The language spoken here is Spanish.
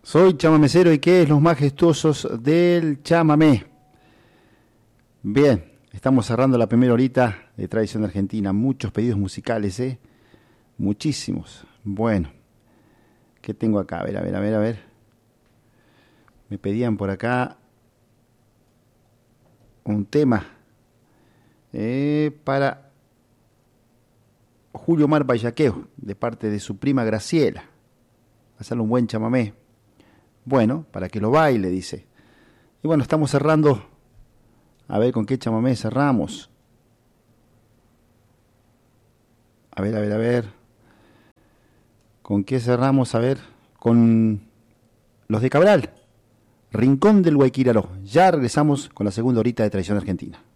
Soy chamamecero y qué es los majestuosos del chamamé. Bien, estamos cerrando la primera horita de Tradición Argentina. Muchos pedidos musicales, ¿eh? Muchísimos. Bueno, ¿qué tengo acá? A ver. Me pedían por acá un tema para Julio Mar Vallaqueo, de parte de su prima Graciela. Hacerle un buen chamamé. Bueno, para que lo baile, dice. Y bueno, estamos cerrando. A ver con qué chamamé cerramos. A ver. ¿Con qué cerramos? A ver, con los de Cabral. Rincón del Guayquiraró. Ya regresamos con la segunda horita de Tradición Argentina.